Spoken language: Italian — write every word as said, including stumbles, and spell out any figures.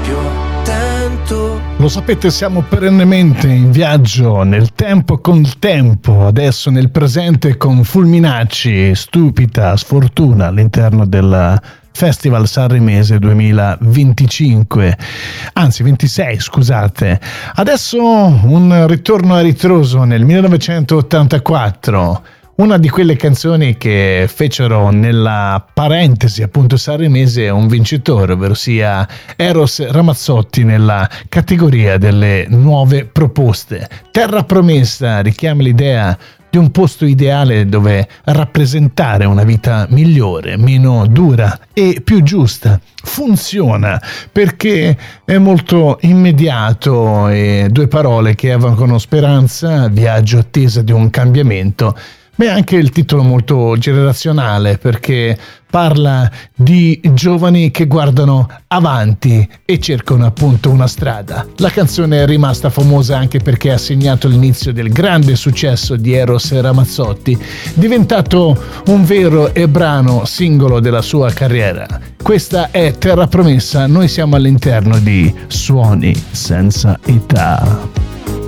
Lo sapete, siamo perennemente in viaggio nel tempo con il tempo, adesso nel presente con Fulminacci, Stupida Sfortuna all'interno del Festival Sanremese duemilaventicinque, anzi ventisei scusate. Adesso un ritorno a ritroso nel millenovecentottantaquattro, una di quelle canzoni che fecero nella parentesi appunto sanremese un vincitore, ovvero sia Eros Ramazzotti nella categoria delle nuove proposte. Terra Promessa richiama l'idea di un posto ideale dove rappresentare una vita migliore, meno dura e più giusta. Funziona perché è molto immediato e due parole che evocano speranza, viaggio, attesa di un cambiamento. Beh, anche il titolo molto generazionale perché parla di giovani che guardano avanti e cercano appunto una strada. La canzone è rimasta famosa anche perché ha segnato l'inizio del grande successo di Eros Ramazzotti, diventato un vero e brano singolo della sua carriera. Questa è Terra Promessa, noi siamo all'interno di Suoni Senza Età.